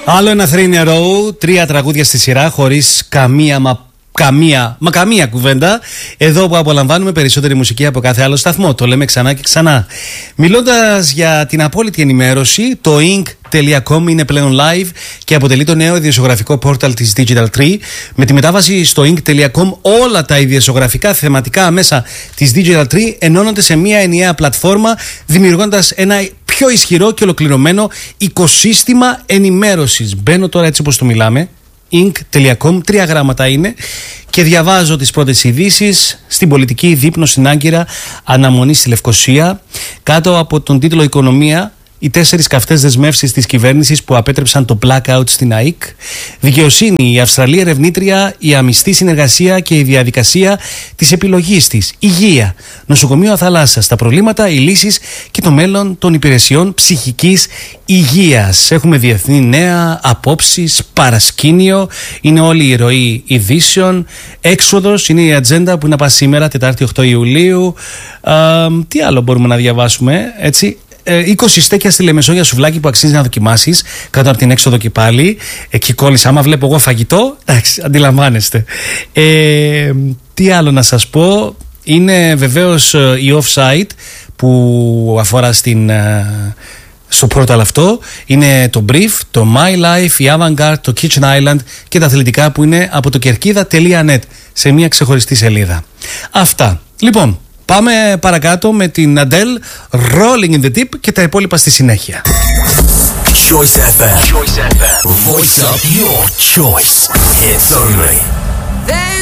Άλλο ένα 3 in a row, 3 τραγούδια στη σειρά χωρίς καμία κουβέντα. Εδώ που απολαμβάνουμε περισσότερη μουσική από κάθε άλλο σταθμό. Το λέμε ξανά και ξανά. Μιλώντας για την απόλυτη ενημέρωση, το ink.com είναι πλέον live και αποτελεί το νέο ιδιοσιογραφικό πόρταλ της Digital Tree. Με τη μετάβαση στο ink.com, όλα τα ιδιοσιογραφικά θεματικά μέσα της Digital Tree ενώνονται σε μια ενιαία πλατφόρμα, δημιουργώντας ένα πιο ισχυρό και ολοκληρωμένο οικοσύστημα ενημέρωσης. Μπαίνω τώρα έτσι όπως το μιλάμε, ink.com, 3 γράμματα είναι, και διαβάζω τις πρώτες ειδήσεις. Στην πολιτική, δείπνο στην Άγκυρα, αναμονή στη Λευκοσία. Κάτω από τον τίτλο «Οικονομία», οι 4 καυτές δεσμεύσεις της κυβέρνησης που απέτρεψαν το blackout στην ΑΕΚ. Δικαιοσύνη, η Αυστραλία ερευνήτρια, η αμυστή συνεργασία και η διαδικασία της επιλογής της. Υγεία, νοσοκομείο Αθαλάσσας, τα προβλήματα, οι λύσεις και το μέλλον των υπηρεσιών ψυχικής υγείας. Έχουμε διεθνή νέα, απόψεις, παρασκήνιο, είναι όλη η ροή ειδήσεων. Έξοδος είναι η ατζέντα που είναι από σήμερα, Τετάρτη 8 Ιουλίου. Τι άλλο μπορούμε να διαβάσουμε, έτσι. 20 στέκια στη Λεμεσό για σουβλάκι που αξίζει να δοκιμάσεις, κάτω από την έξοδο και πάλι. Εκεί κόλλησα. Άμα βλέπω εγώ φαγητό, εντάξει, αντιλαμβάνεστε. Τι άλλο να σας πω. Είναι βεβαίως η Offsite που αφορά στο πόρταλ αυτό. Είναι το Brief, το My Life, η Avantgarde, το Kitchen Island και τα αθλητικά που είναι από το Kerkida.net σε μια ξεχωριστή σελίδα. Αυτά. Λοιπόν, πάμε παρακάτω με την Adele, Rolling in the Deep, και τα υπόλοιπα στη συνέχεια. Choice FM. Voice up your choice. Hits only.